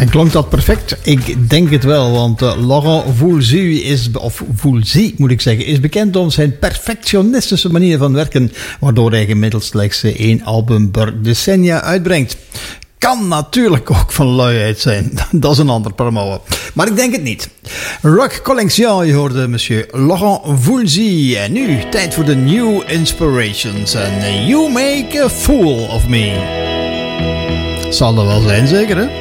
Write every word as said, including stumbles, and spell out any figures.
En klonk dat perfect? Ik denk het wel, want uh, Laurent Voulzy is, of Voulzy moet ik zeggen, is bekend om zijn perfectionistische manier van werken, waardoor hij gemiddeld slechts één album per decennia uitbrengt. Kan natuurlijk ook van luiheid zijn. Dat is een ander promo. Maar ik denk het niet. Rock Collection, je hoorde monsieur Laurent Voulzy. En nu, tijd voor de New Inspirations. En You Make a Fool of Me. Zal er wel zijn, zeker hè?